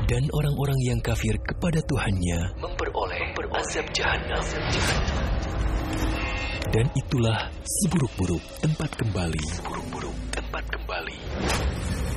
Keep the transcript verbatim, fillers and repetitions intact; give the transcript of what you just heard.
Dan orang-orang yang kafir kepada Tuhannya memperoleh azab jahanam. Dan itulah seburuk-buruk tempat kembali. Seburuk-buruk tempat kembali.